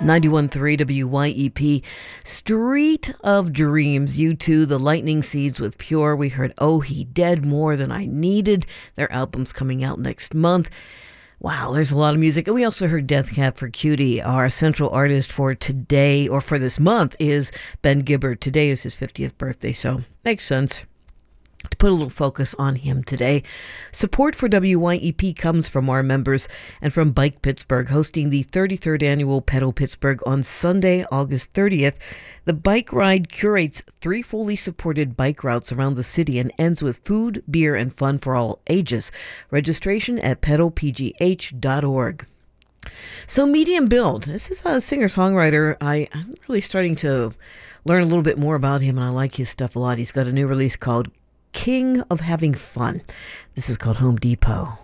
91.3 WYEP, Street of Dreams. U2, The Lightning Seeds with Pure. We heard Oh He Dead, More Than I Needed. Their album's coming out next month. Wow, there's a lot of music. And we also heard Death Cab for Cutie. Our central artist for today, or for this month, is Ben Gibbard. Today is his 50th birthday, so makes sense to put a little focus on him today. Support for WYEP comes from our members and from Bike Pittsburgh, hosting the 33rd annual Pedal Pittsburgh on Sunday, August 30th. The bike ride curates 3 fully supported bike routes around the city and ends with food, beer, and fun for all ages. Registration at pedalpgh.org. So Medium Build, this is a singer-songwriter. I'm really starting to learn a little bit more about him, and I like his stuff a lot. He's got a new release called King of Having Fun. This is called Home Depot.